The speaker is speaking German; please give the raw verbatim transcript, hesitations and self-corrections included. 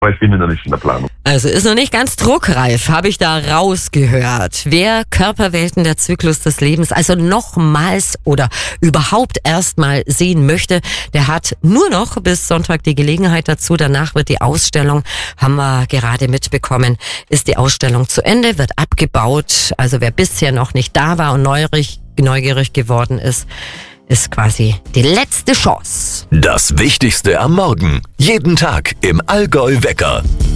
Aber ich bin noch nicht in der Planung. Also ist noch nicht ganz druckreif, habe ich da rausgehört. Wer Körperwelten, der Zyklus des Lebens, also nochmals oder überhaupt erstmal sehen möchte, der hat nur noch bis Sonntag die Gelegenheit dazu. Danach wird die Ausstellung, haben wir gerade mitbekommen, ist die Ausstellung zu Ende, wird abgebaut. Also wer bisher noch nicht da war und neugierig, neugierig geworden ist, ist quasi die letzte Chance. Das Wichtigste am Morgen. Jeden Tag im Allgäu Wecker.